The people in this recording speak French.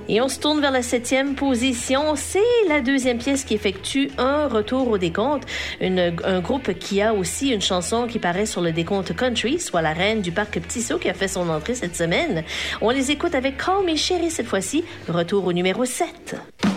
Et on se tourne vers la 7e position. C'est la 2e pièce qui effectue un retour au décompte. Un groupe qui a aussi une chanson qui paraît sur le décompte country, soit la reine du parc Petit Saut qui a fait son entrée cette semaine. On les écoute avec Call Me Chérie cette fois-ci. Retour au numéro 7.